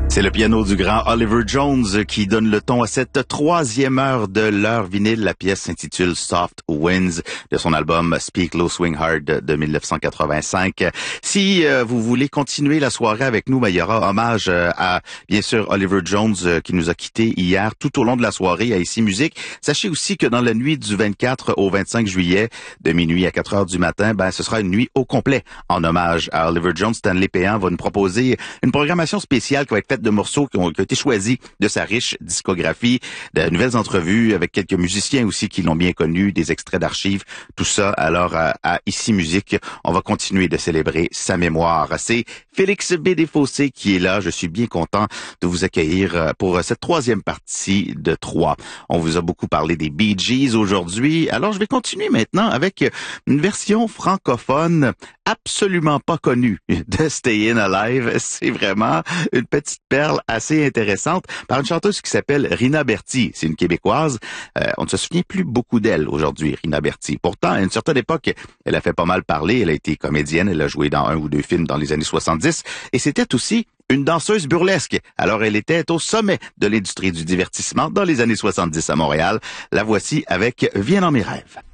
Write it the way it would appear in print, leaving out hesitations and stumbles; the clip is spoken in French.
C'est le piano du grand Oliver Jones qui donne le ton à cette troisième heure de l'heure vinyle. La pièce s'intitule Soft Winds de son album Speak Low Swing Hard de 1985. Si vous voulez continuer la soirée avec nous, il y aura hommage à, bien sûr, Oliver Jones qui nous a quittés hier tout au long de la soirée à Ici Musique. Sachez aussi que dans la nuit du 24 au 25 juillet, de minuit à 4 heures du matin, ce sera une nuit au complet en hommage à Oliver Jones. Stanley Péan va nous proposer une programmation spéciale qui va être faite de morceaux qui ont été choisis de sa riche discographie, de nouvelles entrevues avec quelques musiciens aussi qui l'ont bien connu, des extraits d'archives, tout ça. Alors, à Ici Musique, on va continuer de célébrer sa mémoire. C'est Félix B. Desfossés qui est là. Je suis bien content de vous accueillir pour cette troisième partie de 3. On vous a beaucoup parlé des Bee Gees aujourd'hui. Alors, je vais continuer maintenant avec une version francophone absolument pas connue de Stayin' Alive. C'est vraiment une petite perle assez intéressante par une chanteuse qui s'appelle Rina Berty. C'est une Québécoise. On ne se souvient plus beaucoup d'elle aujourd'hui, Rina Berty. Pourtant, à une certaine époque, elle a fait pas mal parler. Elle a été comédienne. Elle a joué dans 1 ou 2 films dans les années 70. Et c'était aussi une danseuse burlesque. Alors, elle était au sommet de l'industrie du divertissement dans les années 70 à Montréal. La voici avec Viens dans mes rêves.